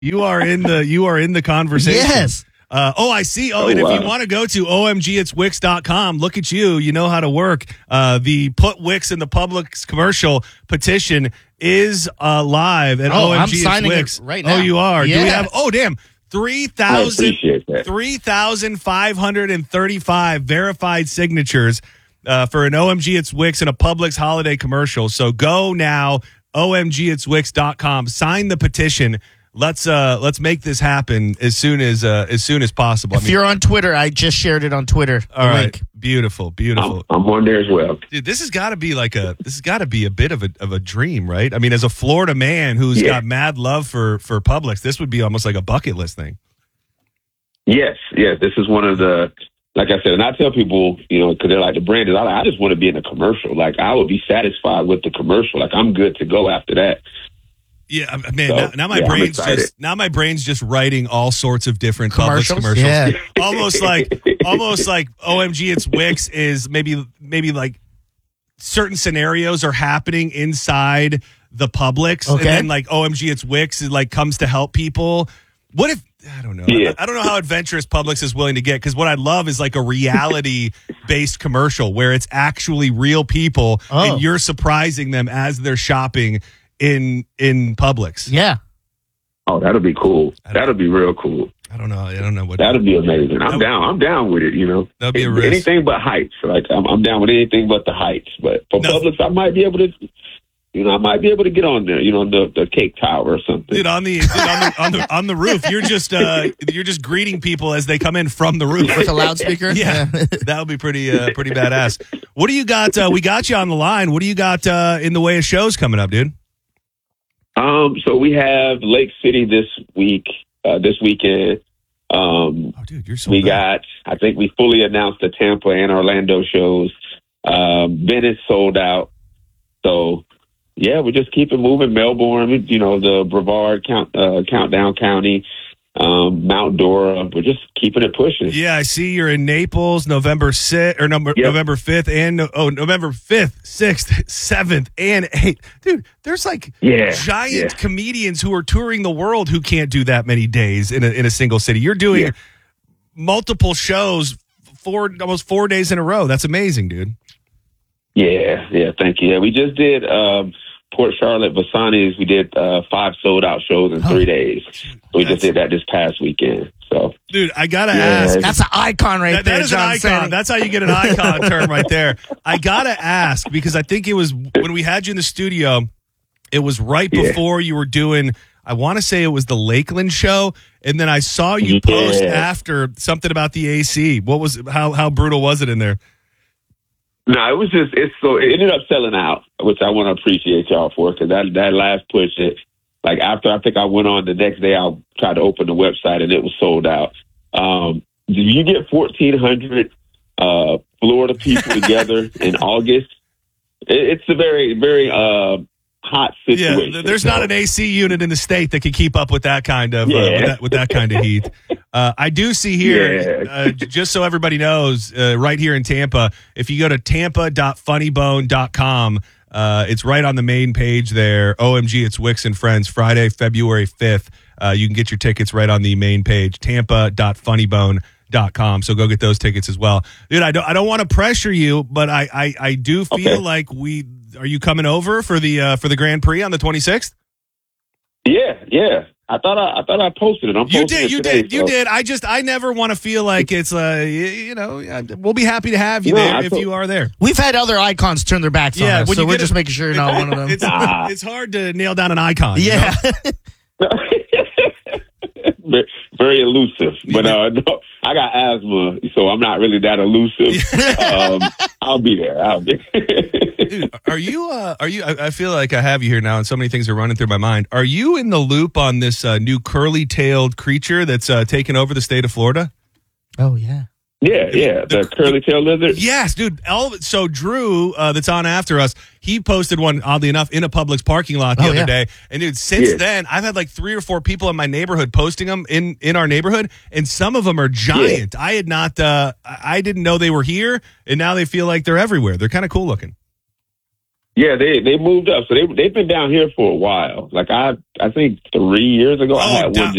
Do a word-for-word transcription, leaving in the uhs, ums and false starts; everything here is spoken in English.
You are in the you are in the conversation. Yes. Uh, oh, I see. Oh, Oh, and if wow. you want to go to O M G it's Wix dot com, look at you. You know how to work. Uh, the Put Wix in the Publix commercial petition is uh, live at Oh, I'm O M G it's signing it Wix. right now. Oh, you are. Do we Yeah. have? Oh, damn. three I thousand appreciate that. three thousand five hundred thirty-five verified signatures uh, for an O M G it's Wix and a Publix holiday commercial. So go now, O M G it's Wix dot com. Sign the petition. Let's uh let's make this happen as soon as uh as soon as possible. If you're on Twitter, I just shared it on Twitter. The all right, link. beautiful, beautiful. I'm, I'm on there as well. Dude, this has got to be like a this has got to be a bit of a of a dream, right? I mean, as a Florida man who's Yeah. got mad love for for Publix, this would be almost like a bucket list thing. Yes, yes. This is one of the, like I said, and I tell people, you know, because they're like, the brand is, I, I just want to be in a commercial. Like, I would be satisfied with the commercial. Like, I'm good to go after that. Yeah, man. So, now, now my yeah, I'm brain's excited. just now my brain's just writing all sorts of different Publix Commercials? commercials. Yeah. almost like almost like O M G it's Wix is maybe maybe like certain scenarios are happening inside the Publix, and Okay. then like O M G it's Wix is like comes to help people. What if I don't know? Yeah. I, I don't know how adventurous Publix is willing to get, because what I'd love is like a reality based commercial where it's actually real people Oh. and you're surprising them as they're shopping in in Publix. Yeah. Oh, that'll be cool. I don't- That'll be real cool. I don't know. I don't know what. That'll be amazing. I'm That- down. I'm down with it, you know. That'd be a It- risk. Anything but heights. Like, I'm, I'm down with anything but the heights. But for No. Publix, I might be able to, you know, I might be able to get on there, you know, the, the cake tower or something. Dude, on the, dude, on the on the on the roof, you're just uh, you're just greeting people as they come in from the roof With a loudspeaker? Yeah, that would be pretty uh, pretty badass. What do you got? Uh, we got you on the line. What do you got uh, in the way of shows coming up, dude? Um, so we have Lake City this week, uh, this weekend. Um, Oh, dude, you're so. we bad. got, I think we fully announced the Tampa and Orlando shows. Um, Venice sold out. So, yeah, we're just keeping moving. Melbourne, you know, the Brevard count, uh, Countdown County, um, Mount Dora. We're just keeping it pushing. Yeah, I see you're in Naples, November sixth or number Yep. November fifth and oh November fifth, sixth, seventh, and eighth. Dude, there's like Yeah, giant yeah. comedians who are touring the world who can't do that many days in a in a single city. You're doing Yeah. multiple shows, four almost four days in a row. That's amazing, dude. Yeah, yeah, thank you. Yeah, we just did um, Port Charlotte, Vasani's. We did uh, five sold out shows in three days. We just did that this past weekend. So, Dude, I gotta Yeah. ask. That's an icon right That, there, that is an John icon. Sandy. That's how you get an icon term right there. I gotta ask, because I think it was when we had you in the studio, it was right Yeah. before you were doing, I want to say it was the Lakeland show, and then I saw you post Yeah. after something about the A C. What was how how brutal was it in there? no, it was just, it's so, it ended up selling out, which I want to appreciate y'all for, because that, that last push, it, like after I think I went on the next day, I tried to open the website and it was sold out. Um, you get fourteen hundred uh, Florida people together in August. It, it's a very, very uh, hot Yeah, situation. th- there's not So, an A C unit in the state that can keep up with that kind of uh, Yeah. with, that, with that kind of heat. Uh, I do see here, Yeah. uh, j- just so everybody knows, uh, right here in Tampa, if you go to tampa dot funny bone dot com, uh, it's right on the main page there. O M G, it's Wix and Friends, Friday, February fifth. Uh, you can get your tickets right on the main page, tampa dot funny bone dot com. So go get those tickets as well. Dude, I don't, I don't want to pressure you, but I, I, I do feel Okay. like we, are you coming over for the, uh, for the Grand Prix on the twenty-sixth? Yeah, yeah. I thought I, I thought I posted it. I'm You posting did, it you today, did, you so- did. I just, I never want to feel like it's, uh, you, you know, uh, we'll be happy to have you No, there I if thought- you are there. We've had other icons turn their backs Yeah, on us, when so you we're get just a- making sure you're not one of them. It's, Nah. it's hard to nail down an icon. you yeah. know? Very- Very elusive, but uh, no, I got asthma, so I'm not really that elusive. um, I'll be there. I'll be. Dude, are you, uh, are you, I, I feel like I have you here now and so many things are running through my mind. Are you in the loop on this uh, new curly tailed creature that's uh, taken over the state of Florida? Oh, yeah. yeah, yeah. The curly tail lizard. Yes, dude. All, so Drew, uh, that's on after us, he posted one, oddly enough, in a Publix parking lot the Oh, other yeah. day. And dude, since Yeah. then, I've had like three or four people in my neighborhood posting them in, in our neighborhood, and some of them are giant. I had not, uh, I I didn't know they were here, and now they feel like they're everywhere. They're kind of cool looking. Yeah, they they moved up, so they they've been down here for a while. Like I I think three years ago, I Oh, had down- one